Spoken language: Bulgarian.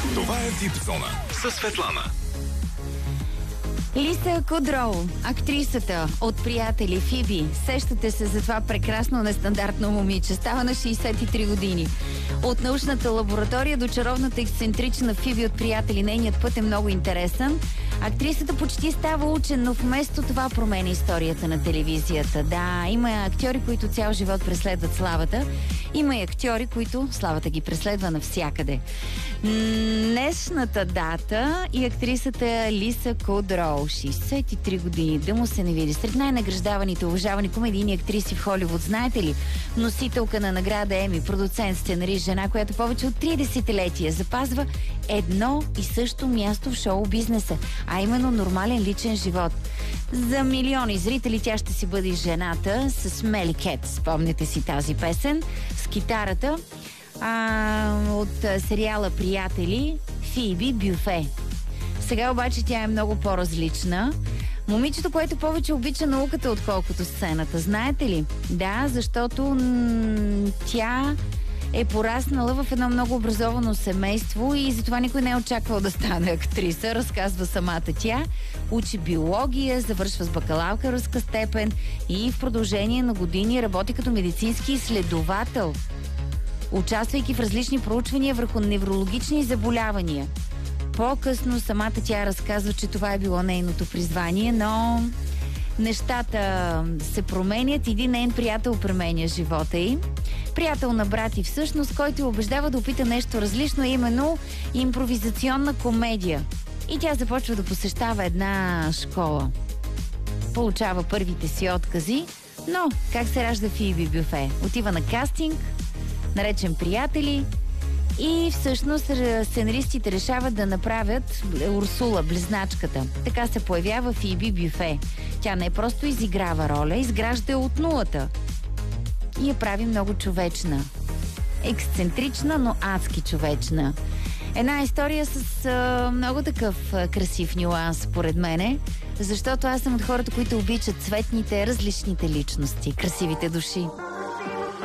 Това е Вип-зона със Светлана. Лиса Кудроу, актрисата от Приятели, Фиби. Сещате се за това прекрасно нестандартно момиче. Става на 63 години. От научната лаборатория до чаровната ексцентрична Фиби от Приятели. Нейният път е много интересен. Актрисата почти става учен, но вместо това променя историята на телевизията. Да, има актьори, които цял живот преследват славата. Има и актьори, които славата ги преследва навсякъде. Днешната дата и актрисата Лиса Кудроу, 63 години, да му се не види. Сред най-награждаваните уважавани комедийни актриси в Холивуд, знаете ли? Носителка на награда Еми, продуцент, сценарист, жена, която повече от 30-летия запазва едно и също място в шоу-бизнеса, а именно нормален личен живот. За милиони зрители тя ще си бъде жената с Мели Кет. Спомняте си тази песен с китарата от сериала Приятели, Фиби Бюфе. Сега обаче тя е много по-различна. Момичето, което повече обича науката, отколкото сцената. Знаете ли? Да, защото тя е пораснала в едно много образовано семейство и затова никой не е очаквал да стане актриса, разказва самата тя. Учи биология, завършва с бакалавърска степен и в продължение на години работи като медицински изследовател, участвайки в различни проучвания върху неврологични заболявания. По-късно самата тя разказва, че това е било нейното призвание, но нещата се променят. Един нейн приятел променя живота й. Приятел на брати всъщност, който я убеждава да опита нещо различно, именно импровизационна комедия. И тя започва да посещава една школа. Получава първите си откази, но как се ражда Фиби Бюфе? Отива на кастинг, наречен Приятели, и всъщност сценаристите решават да направят Урсула, близначката. Така се появява Фиби Бюфе. Тя не просто изиграва роля, изгражда я от нулата. И я прави много човечна. Ексцентрична, но адски човечна. Една история с много такъв красив нюанс, според мене, защото аз съм от хората, които обичат цветните, различните личности, красивите души.